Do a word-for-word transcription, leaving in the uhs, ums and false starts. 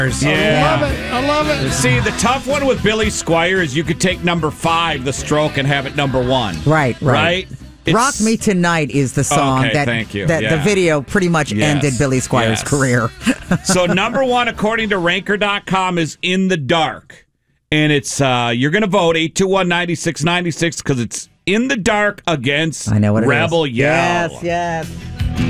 Yeah. I love it. I love it. See, the tough one with Billy Squier is you could take number five, The Stroke, and have it number one. Right, right. Right? It's, Rock Me Tonight is the song okay, that, thank you. that Yeah. the video pretty much Yes, ended Billy Squier's yes. career. So number one, according to Ranker dot com, is In the Dark. And it's, uh, you're going to vote eight two one, nine six nine six because it's In the Dark against I know what it Rebel is. Yell. Yes, yes.